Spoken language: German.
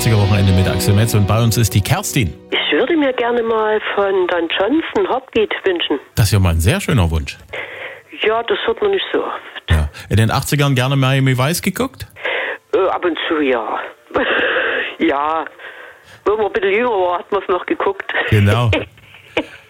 80er-Wochenende mit Axel Metz und bei uns ist die Kerstin. Ich würde mir gerne mal von Don Johnson Heartbeat wünschen. Das ist ja mal ein sehr schöner Wunsch. Ja, das hört man nicht so oft. Ja. In den 80ern gerne Miami Vice geguckt? Ab und zu, ja. Ja, wo man ein bisschen jünger war, hat man es noch geguckt. Genau.